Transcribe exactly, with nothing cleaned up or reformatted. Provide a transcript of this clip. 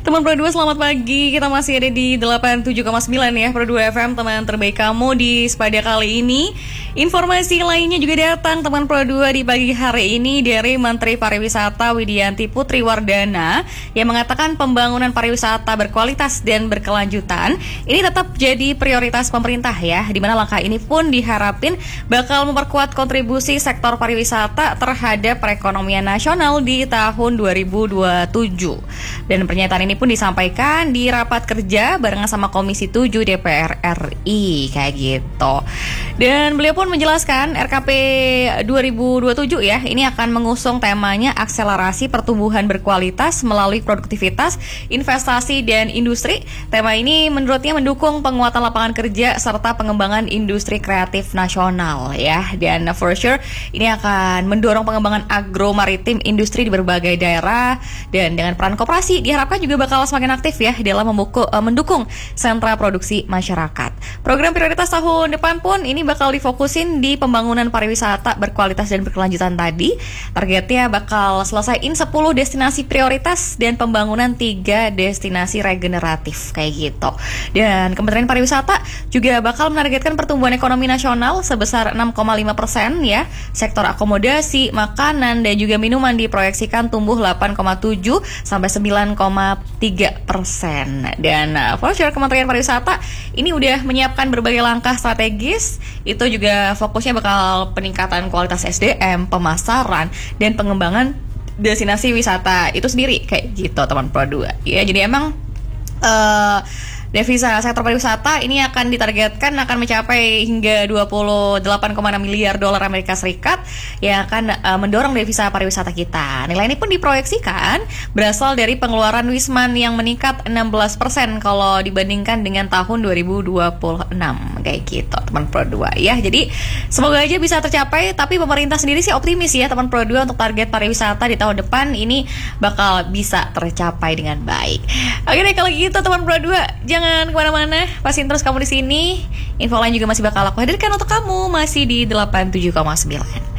Teman Pro dua, selamat pagi. Kita masih ada di delapan puluh tujuh koma sembilan ya, Pro dua F M, teman terbaik kamu di sepada kali ini. Informasi lainnya juga datang teman Pro dua di pagi hari ini dari Menteri Pariwisata Widianti Putri Wardana yang mengatakan pembangunan pariwisata berkualitas dan berkelanjutan ini tetap jadi prioritas pemerintah ya, di mana langkah ini pun diharapin bakal memperkuat kontribusi sektor pariwisata terhadap perekonomian nasional di tahun dua ribu dua puluh tujuh. Dan pernyataan ini pun disampaikan di rapat kerja barengan sama Komisi tujuh D P R R I kayak gitu. Dan beliau pun menjelaskan R K P dua ribu dua puluh tujuh ya, ini akan mengusung temanya akselerasi pertumbuhan berkualitas melalui produktivitas, investasi dan industri. Tema ini menurutnya mendukung penguatan lapangan kerja serta pengembangan industri kreatif nasional ya. Dan for sure ini akan mendorong pengembangan agro maritim industri di berbagai daerah, dan dengan peran koperasi diharapkan juga bakal semakin aktif ya dalam membuku, uh, mendukung sentra produksi masyarakat. Program prioritas tahun depan pun ini bakal difokusin di pembangunan pariwisata berkualitas dan berkelanjutan tadi. Targetnya bakal selesaiin sepuluh destinasi prioritas dan pembangunan tiga destinasi regeneratif kayak gitu. Dan Kementerian Pariwisata juga bakal menargetkan pertumbuhan ekonomi nasional sebesar enam koma lima persen ya. Sektor akomodasi, makanan dan juga minuman diproyeksikan tumbuh delapan koma tujuh sampai sembilan koma tiga persen. Dan uh, for sure Kementerian Pariwisata ini udah menyiapkan berbagai langkah strategis. Itu juga fokusnya bakal peningkatan kualitas S D M, pemasaran dan pengembangan destinasi wisata itu sendiri kayak gitu teman Pro dua. Ya, jadi emang uh, devisa sektor pariwisata ini akan ditargetkan akan mencapai hingga dua puluh delapan koma enam miliar dolar Amerika Serikat yang akan uh, mendorong devisa pariwisata kita. Nilai ini pun diproyeksikan berasal dari pengeluaran Wisman yang meningkat enam belas persen kalau dibandingkan dengan tahun dua ribu dua puluh enam kayak gitu teman Pro dua ya. Jadi semoga aja bisa tercapai, tapi pemerintah sendiri sih optimis ya teman Pro dua untuk target pariwisata di tahun depan ini bakal bisa tercapai dengan baik. Oke deh kalau gitu teman Pro dua, jangan kemana-mana, pastiin terus kamu di sini. Info lain juga masih bakal aku hadirkan untuk kamu masih di delapan puluh tujuh koma sembilan.